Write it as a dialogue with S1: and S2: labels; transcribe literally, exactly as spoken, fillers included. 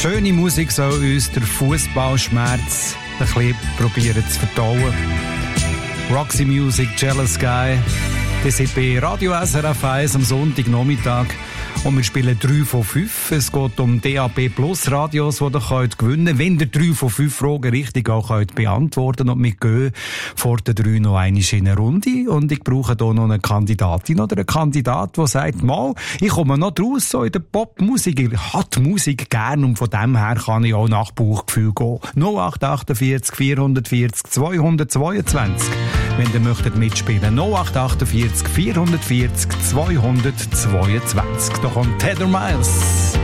S1: Schöne Musik soll uns der Fußballschmerz ein bisschen probieren zu verdauen. Roxy Music, Jealous Guy. Das sind bei Radio S R F eins am Sonntagnachmittag. Und wir spielen drei von fünf. Es geht um D A B Plus Radios, die ihr könnt gewinnen könnt. Wenn ihr drei von fünf Fragen richtig auch könnt beantworten und wir gehen vor den drei noch einmal in eine Runde. Und ich brauche hier noch eine Kandidatin oder einen Kandidat, der sagt, mal, ich komme noch draus so in der Popmusik. Ich habe die Musik gern und von dem her kann ich auch nach Bauchgefühl gehen. null acht achtundvierzig vierhundertvierzig zweihundertzweiundzwanzig. Wenn ihr möchtet mitspielen. null acht achtundvierzig vierhundertvierzig zweihundertzweiundzwanzig. Da kommt Heather Miles.